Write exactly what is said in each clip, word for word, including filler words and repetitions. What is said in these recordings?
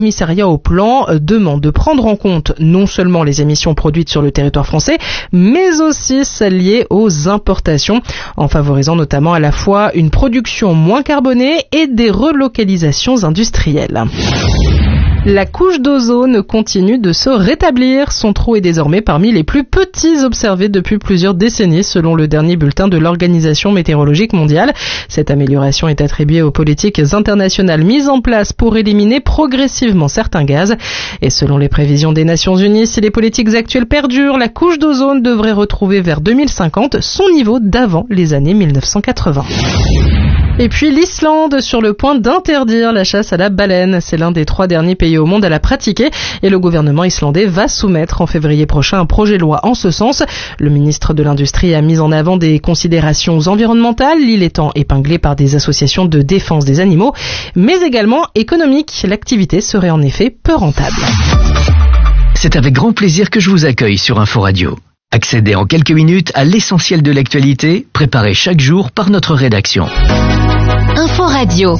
Le commissariat au plan demande de prendre en compte non seulement les émissions produites sur le territoire français, mais aussi celles liées aux importations, en favorisant notamment à la fois une production moins carbonée et des relocalisations industrielles. La couche d'ozone continue de se rétablir. Son trou est désormais parmi les plus petits observés depuis plusieurs décennies, selon le dernier bulletin de l'Organisation météorologique mondiale. Cette amélioration est attribuée aux politiques internationales mises en place pour éliminer progressivement certains gaz. Et selon les prévisions des Nations Unies, si les politiques actuelles perdurent, la couche d'ozone devrait retrouver vers deux mille cinquante son niveau d'avant les années mille neuf cent quatre-vingts. Et puis l'Islande sur le point d'interdire la chasse à la baleine. C'est l'un des trois derniers pays au monde à la pratiquer et le gouvernement islandais va soumettre en février prochain un projet de loi en ce sens. Le ministre de l'Industrie a mis en avant des considérations environnementales, l'île étant épinglée par des associations de défense des animaux, mais également économiques. L'activité serait en effet peu rentable. C'est avec grand plaisir que je vous accueille sur Info Radio. Accédez en quelques minutes à l'essentiel de l'actualité, préparé chaque jour par notre rédaction. Info Radio.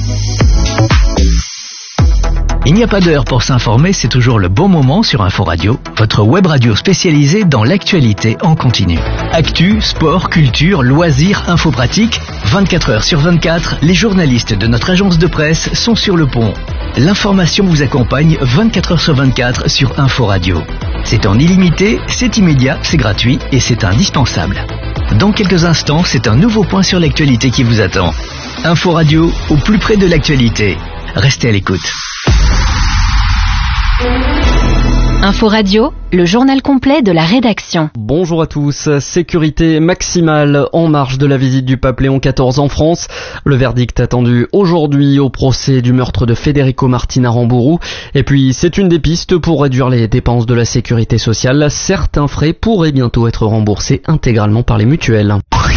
Il n'y a pas d'heure pour s'informer, c'est toujours le bon moment sur Info Radio, votre web radio spécialisée dans l'actualité en continu. Actu, sport, culture, loisirs, info pratique, vingt-quatre heures sur vingt-quatre, les journalistes de notre agence de presse sont sur le pont. L'information vous accompagne vingt-quatre heures sur vingt-quatre sur Info Radio. C'est en illimité, c'est immédiat, c'est gratuit et c'est indispensable. Dans quelques instants, c'est un nouveau point sur l'actualité qui vous attend. Info Radio, au plus près de l'actualité. Restez à l'écoute. Info Radio, le journal complet de la rédaction. Bonjour à tous. Sécurité maximale en marge de la visite du pape Léon quatorze en France. Le verdict attendu aujourd'hui au procès du meurtre de Federico Martin à Rambourou. Et puis, c'est une des pistes pour réduire les dépenses de la sécurité sociale. Certains frais pourraient bientôt être remboursés intégralement par les mutuelles.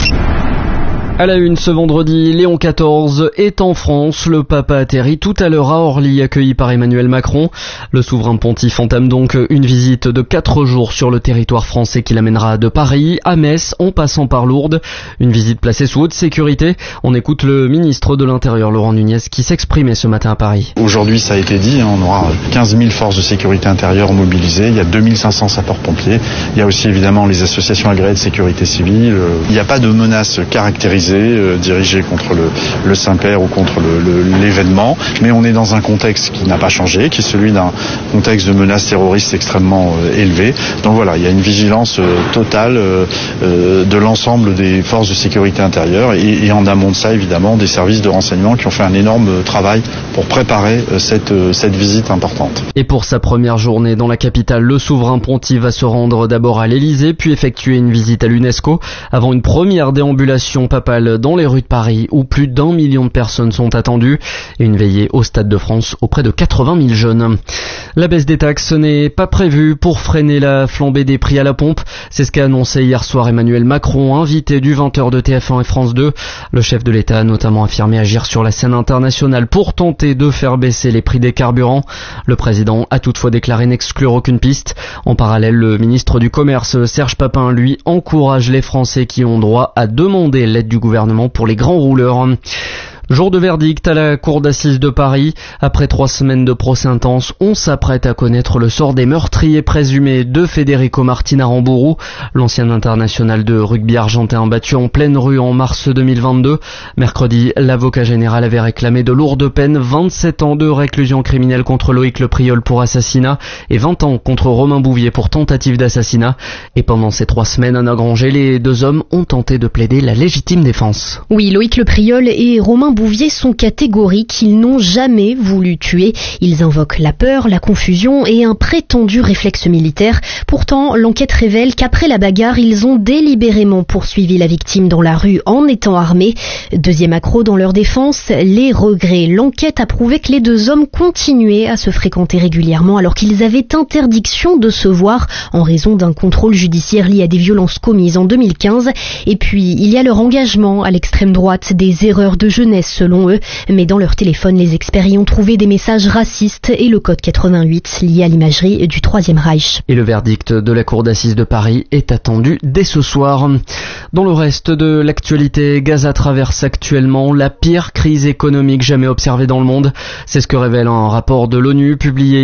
À la une ce vendredi, Léon quatorze est en France. Le pape a atterri tout à l'heure à Orly, accueilli par Emmanuel Macron. Le souverain pontife entame donc une visite de quatre jours sur le territoire français qui l'amènera de Paris à Metz en passant par Lourdes. Une visite placée sous haute sécurité. On écoute le ministre de l'Intérieur, Laurent Nunez, qui s'exprimait ce matin à Paris. Aujourd'hui, ça a été dit, on aura quinze mille forces de sécurité intérieure mobilisées. Il y a deux mille cinq cents sapeurs-pompiers. Il y a aussi évidemment les associations agréées de sécurité civile. Il n'y a pas de menace caractérisée Euh, dirigé contre le, le Saint-Père ou contre le, le, l'événement, mais on est dans un contexte qui n'a pas changé, qui est celui d'un contexte de menace terroriste extrêmement euh, élevé. Donc voilà, il y a une vigilance euh, totale euh, euh, de l'ensemble des forces de sécurité intérieure et, et en amont de ça, évidemment, des services de renseignement qui ont fait un énorme travail pour préparer euh, cette, euh, cette visite importante. Et pour sa première journée dans la capitale, le souverain pontife va se rendre d'abord à l'Élysée, puis effectuer une visite à l'UNESCO, avant une première déambulation papale dans les rues de Paris où plus d'un million de personnes sont attendues et une veillée au Stade de France auprès de quatre-vingt mille jeunes. La baisse des taxes n'est pas prévue pour freiner la flambée des prix à la pompe. C'est ce qu'a annoncé hier soir Emmanuel Macron, invité du vingt heures de T F un et France deux. Le chef de l'État a notamment affirmé agir sur la scène internationale pour tenter de faire baisser les prix des carburants. Le président a toutefois déclaré n'exclure aucune piste. En parallèle, le ministre du Commerce, Serge Papin, lui, encourage les Français qui ont droit à demander l'aide du gouvernement pour les grands rouleurs. Jour de verdict à la cour d'assises de Paris. Après trois semaines de procès intense, on s'apprête à connaître le sort des meurtriers présumés de Federico Martin à Rambourou, l'ancien international de rugby argentin battu en pleine rue en mars deux mille vingt-deux. Mercredi, l'avocat général avait réclamé de lourdes peines, vingt-sept ans de réclusion criminelle contre Loïc Le Priol pour assassinat et vingt ans contre Romain Bouvier pour tentative d'assassinat. Et pendant ces trois semaines à Nagranger, les deux hommes ont tenté de plaider la légitime défense. Oui, Loïc Le Priol et Romain Bouvier sont catégoriques, ils n'ont jamais voulu tuer. Ils invoquent la peur, la confusion et un prétendu réflexe militaire. Pourtant, l'enquête révèle qu'après la bagarre, ils ont délibérément poursuivi la victime dans la rue en étant armés. Deuxième accroc dans leur défense, les regrets. L'enquête a prouvé que les deux hommes continuaient à se fréquenter régulièrement alors qu'ils avaient interdiction de se voir en raison d'un contrôle judiciaire lié à des violences commises en deux mille quinze. Et puis, il y a leur engagement à l'extrême droite, des erreurs de jeunesse selon eux. Mais dans leur téléphone, les experts y ont trouvé des messages racistes et le code quatre-vingt-huit lié à l'imagerie du Troisième Reich. Et le verdict de la Cour d'assises de Paris est attendu dès ce soir. Dans le reste de l'actualité, Gaza traverse actuellement la pire crise économique jamais observée dans le monde. C'est ce que révèle un rapport de l'ONU publié